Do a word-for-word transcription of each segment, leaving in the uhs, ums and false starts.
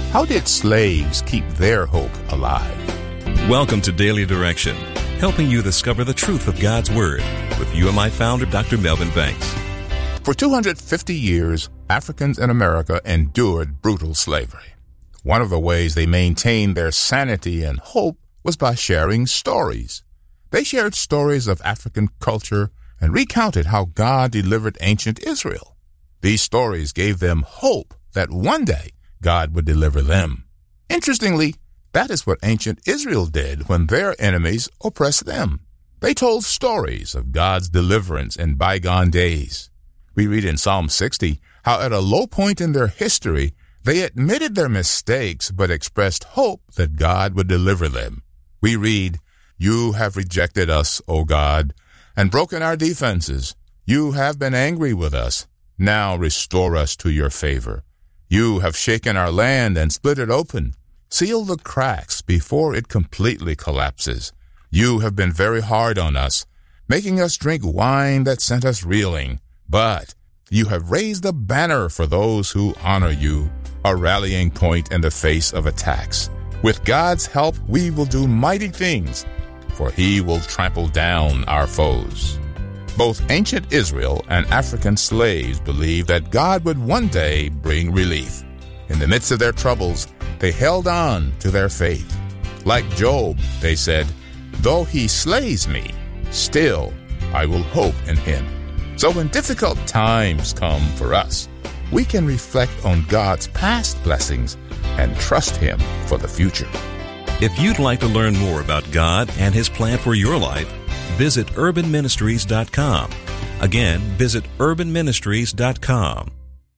How did slaves keep their hope alive? Welcome to Daily Direction, helping you discover the truth of God's Word with U M I founder Doctor Melvin Banks. For two hundred fifty years, Africans in America endured brutal slavery. One of the ways they maintained their sanity and hope was by sharing stories. They shared stories of African culture and recounted how God delivered ancient Israel. These stories gave them hope that one day God would deliver them. Interestingly, that is what ancient Israel did when their enemies oppressed them. They told stories of God's deliverance in bygone days. We read in Psalm sixty how at a low point in their history, they admitted their mistakes but expressed hope that God would deliver them. We read, "You have rejected us, O God, and broken our defenses. You have been angry with us. Now restore us to your favor. You have shaken our land and split it open. Seal the cracks before it completely collapses. You have been very hard on us, making us drink wine that sent us reeling. But you have raised a banner for those who honor you, a rallying point in the face of attacks. With God's help, we will do mighty things, for he will trample down our foes." Both ancient Israel and African slaves believed that God would one day bring relief. In the midst of their troubles, they held on to their faith. Like Job, they said, "Though he slays me, still I will hope in him." So when difficult times come for us, we can reflect on God's past blessings and trust him for the future. If you'd like to learn more about God and his plan for your life, visit urban ministries dot com. Again, visit urban ministries dot com.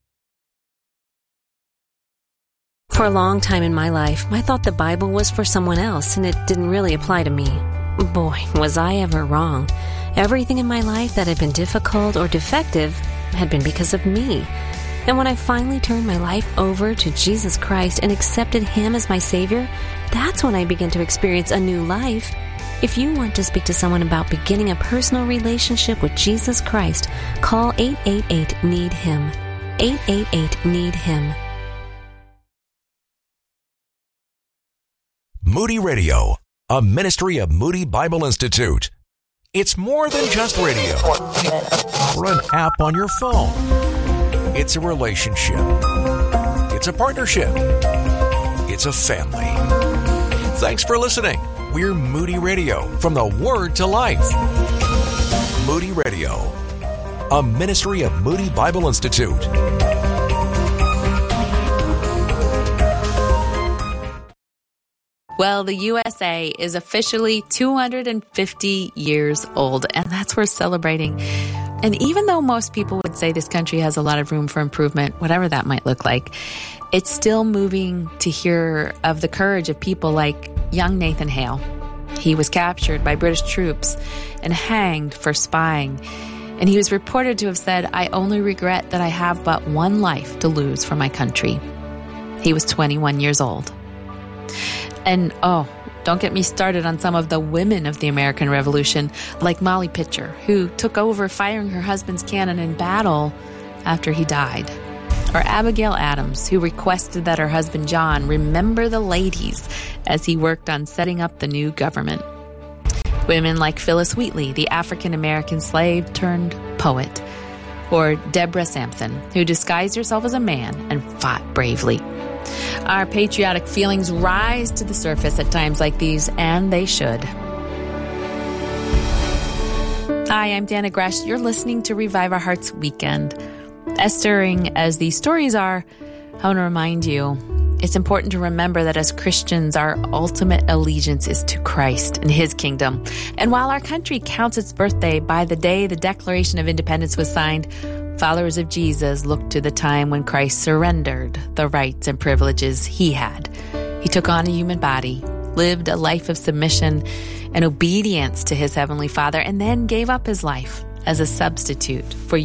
For a long time in my life, I thought the Bible was for someone else and it didn't really apply to me. Boy, was I ever wrong. Everything in my life that had been difficult or defective had been because of me. And when I finally turned my life over to Jesus Christ and accepted him as my Savior, that's when I began to experience a new life. If you want to speak to someone about beginning a personal relationship with Jesus Christ, call eight eight eight, need him. eight eight eight, need him. Moody Radio, a ministry of Moody Bible Institute. It's more than just radio or an app on your phone. It's a relationship. It's a partnership. It's a family. Thanks for listening. We're Moody Radio, from the Word to Life. Moody Radio, a ministry of Moody Bible Institute. Well, the U S A is officially two hundred fifty years old, and that's worth celebrating. And even though most people would say this country has a lot of room for improvement, whatever that might look like, it's still moving to hear of the courage of people like young Nathan Hale. He was captured by British troops and hanged for spying. And he was reported to have said, "I only regret that I have but one life to lose for my country." He was twenty-one years old. And, oh, don't get me started on some of the women of the American Revolution, like Molly Pitcher, who took over firing her husband's cannon in battle after he died. Or Abigail Adams, who requested that her husband John remember the ladies as he worked on setting up the new government. Women like Phyllis Wheatley, the African-American slave turned poet. Or Deborah Sampson, who disguised herself as a man and fought bravely. Our patriotic feelings rise to the surface at times like these, and they should. Hi, I'm Dana Gresh. You're listening to Revive Our Hearts Weekend. As stirring as these stories are, I want to remind you, it's important to remember that as Christians, our ultimate allegiance is to Christ and his kingdom. And while our country counts its birthday by the day the Declaration of Independence was signed, followers of Jesus look to the time when Christ surrendered the rights and privileges he had. He took on a human body, lived a life of submission and obedience to his heavenly Father, and then gave up his life as a substitute for